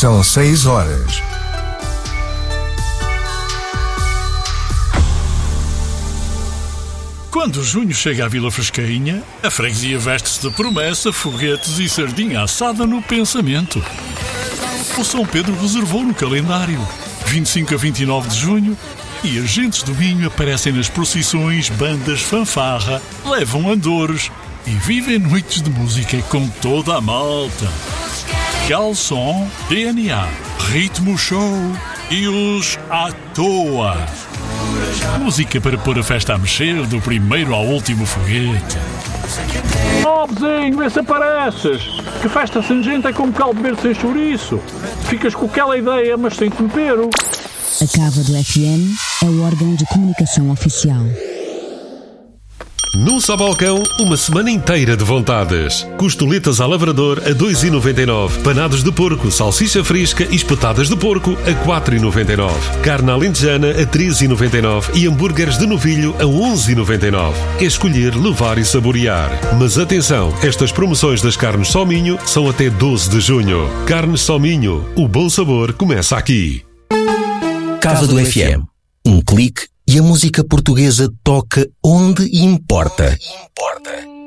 São 6 horas. Quando junho chega à Vila Frescainha, a freguesia veste-se de promessa, foguetes e sardinha assada no pensamento. O São Pedro reservou no calendário 25 a 29 de junho e agentes do vinho aparecem nas procissões, bandas fanfarra, levam andores e vivem noites de música com toda a malta. Calção, DNA, Ritmo Show e os à toa. Música para pôr a festa a mexer, do primeiro ao último foguete. Oh, vizinho, vê se apareces. Que festa sem gente é como caldo verde sem chouriço. Ficas com aquela ideia, mas sem tempero. A Cava do FM é o órgão de comunicação oficial. Num só balcão, uma semana inteira de vontades. Costeletas à lavrador a 2,99. Panados de porco, salsicha fresca e espetadas de porco a 4,99. Carne alentejana a 3,99 e hambúrgueres de novilho a 11,99. É escolher, levar e saborear. Mas atenção, estas promoções das carnes Sominho são até 12 de junho. Carnes Sominho, o bom sabor começa aqui. Cava do FM. Um clique e a música portuguesa toca onde importa.